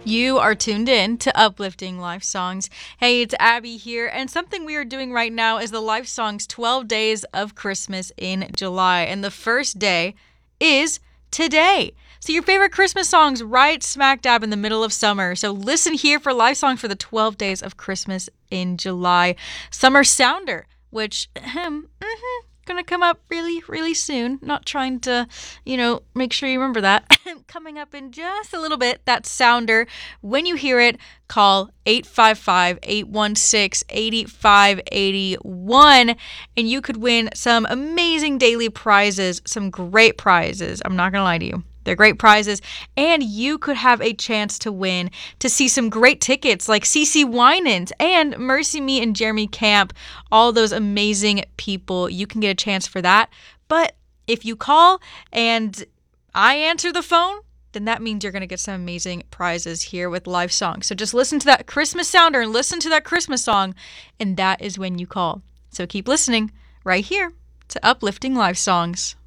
You are tuned in to Uplifting Life Songs. Hey, it's Abby here, and something we are doing right now is the Life Songs 12 Days of Christmas in July. And the first day is today. So, your favorite Christmas songs right smack dab in the middle of summer. So, listen here for Life Songs for the 12 Days of Christmas in July. Summer Sounder, which, gonna come up really soon. Not trying to, make sure you remember that. Coming up in just a little bit, that sounder. When you hear it, call 855-816-8581 and you could win some amazing daily prizes, some great prizes. I'm not gonna lie to you. They're great prizes, and you could have a chance to win to see some great tickets like CeCe Winans and Mercy Me and Jeremy Camp, all those amazing people. You can get a chance for that. But if you call and I answer the phone, then that means you're going to get some amazing prizes here with Live Songs. So just listen to that Christmas sounder and listen to that Christmas song, and that is when you call. So keep listening right here to Uplifting Live Songs.